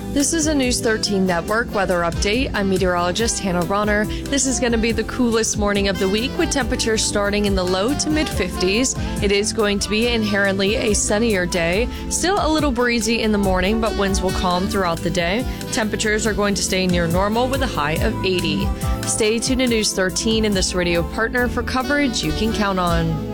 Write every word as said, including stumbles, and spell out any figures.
This is a News thirteen Network weather update. I'm meteorologist Hannah Ronner. This is going to be the coolest morning of the week with temperatures starting in the low to mid fifties. It is going to be inherently a sunnier day. Still a little breezy in the morning, but winds will calm throughout the day. Temperatures are going to stay near normal with a high of eighty. Stay tuned to News thirteen and this radio partner for coverage you can count on.